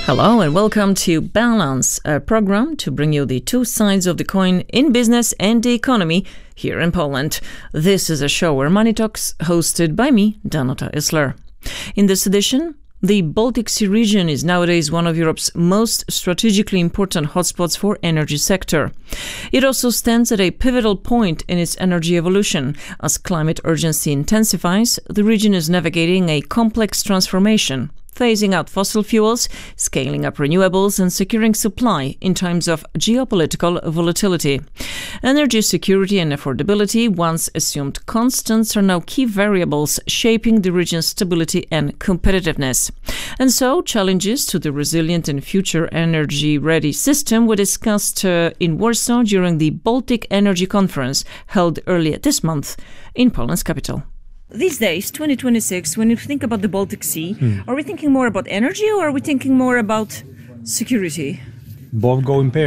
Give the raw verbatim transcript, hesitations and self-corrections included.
Hello and welcome to Balance, a program to bring you the two sides of the coin in business and the economy here in Poland. This is a show where money talks, hosted by me, Danuta Isler. In this edition, the Baltic Sea region is nowadays one of Europe's most strategically important hotspots for energy sector. It also stands at a pivotal point in its energy evolution. As climate urgency intensifies, the region is navigating a complex transformation, phasing out fossil fuels, scaling up renewables, and securing supply in times of geopolitical volatility. Energy security and affordability, once assumed constants, are now key variables shaping the region's stability and competitiveness. And so, challenges to the resilient and future energy-ready system were discussed uh, in Warsaw during the Baltic Energy Conference held earlier this month in Poland's capital. These days, twenty twenty-six, when you think about the Baltic Sea, hmm. are we thinking more about energy or are we thinking more about security? Both go in pairs.